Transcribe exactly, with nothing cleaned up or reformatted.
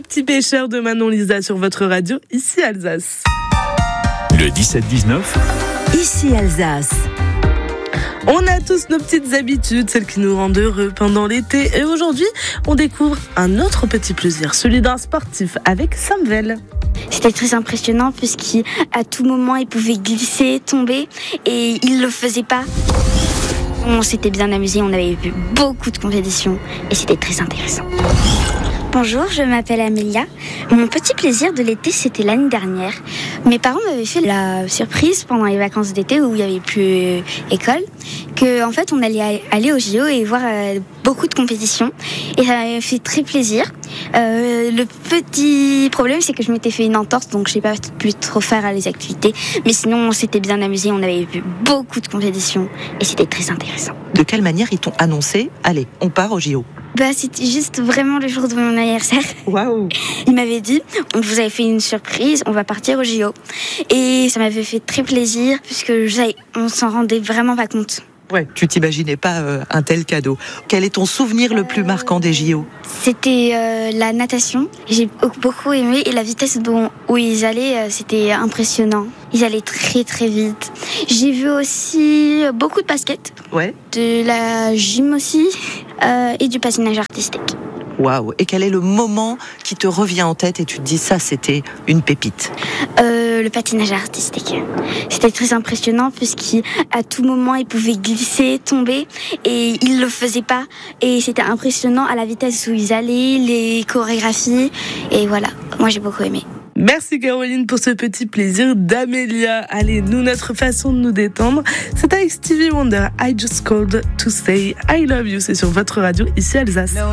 Petit pêcheur de Manon Lisa sur votre radio, ici Alsace. Le dix-sept dix-neuf. Ici Alsace. On a tous nos petites habitudes, celles qui nous rendent heureux pendant l'été. Et aujourd'hui, on découvre un autre petit plaisir, celui d'un sportif avec Samuel. C'était très impressionnant puisqu'à tout moment, il pouvait glisser, tomber et il le faisait pas. On s'était bien amusé, on avait vu beaucoup de compétitions et c'était très intéressant. Bonjour, je m'appelle Amélia. Mon petit plaisir de l'été, c'était l'année dernière. Mes parents m'avaient fait la surprise pendant les vacances d'été où il n'y avait plus école, que en fait on allait aller au J O et voir euh, beaucoup de compétitions. Et ça m'avait fait très plaisir. Euh, le petit problème, c'est que je m'étais fait une entorse, donc je n'ai pas pu trop faire les activités. Mais sinon, on s'était bien amusé, on avait vu beaucoup de compétitions et c'était très intéressant. De quelle manière ils t'ont annoncé « Allez, on part au J O » ? Bah, c'était juste vraiment le jour de mon anniversaire. Waouh! Il m'avait dit, on vous avez fait une surprise, on va partir au J O. Et ça m'avait fait très plaisir, puisque on s'en rendait vraiment pas compte. Ouais, tu t'imaginais pas euh, un tel cadeau. Quel est ton souvenir le plus marquant des J O ? C'était euh, la natation. J'ai beaucoup aimé et la vitesse dont, où ils allaient, euh, c'était impressionnant. Ils allaient très très vite. J'ai vu aussi beaucoup de basket. Ouais. De la gym aussi euh, et du patinage artistique. Waouh! Et quel est le moment qui te revient en tête et tu te dis ça, c'était une pépite? euh, Le patinage artistique. C'était très impressionnant puisqu'à tout moment, il pouvait glisser, tomber et il le faisait pas. Et c'était impressionnant à la vitesse où ils allaient, les chorégraphies. Et voilà, moi j'ai beaucoup aimé. Merci Caroline pour ce petit plaisir d'Amélia. Allez, nous, notre façon de nous détendre, c'est avec Stevie Wonder, I Just Called to Say I Love You. C'est sur votre radio, ici Alsace.